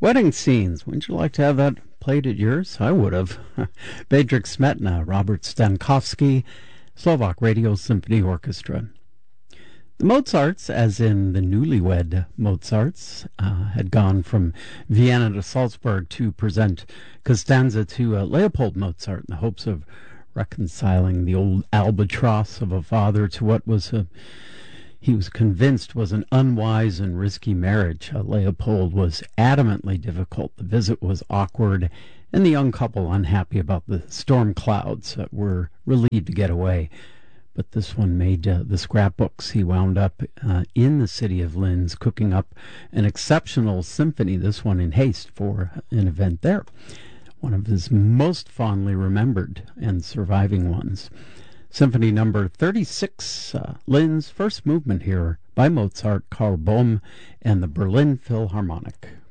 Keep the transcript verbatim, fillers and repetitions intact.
Wedding scenes. Wouldn't you like to have that played at yours? I would have. Bedřich Smetana, Robert Stankovsky, Slovak Radio Symphony Orchestra. The Mozarts, as in the newlywed Mozarts, uh, had gone from Vienna to Salzburg to present Costanza to uh, Leopold Mozart in the hopes of reconciling the old albatross of a father to what was a he was convinced was an unwise and risky marriage. Uh, Leopold was adamantly difficult. The visit was awkward, and the young couple unhappy about the storm clouds uh, were relieved to get away. But this one made uh, the scrapbooks. He wound up uh, in the city of Linz cooking up an exceptional symphony, this one in haste, for an event there. One of his most fondly remembered and surviving ones. Symphony number thirty-six, uh, Linz, first movement here by Mozart, Karl Böhm, and the Berlin Philharmonic.